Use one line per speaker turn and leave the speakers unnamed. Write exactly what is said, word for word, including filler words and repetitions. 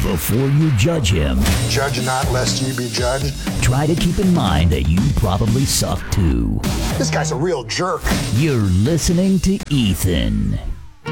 Before you judge him,
Judge not lest ye be judged.
try to keep in mind that you probably suck too.
This guy's a real jerk.
You're listening to Ethan.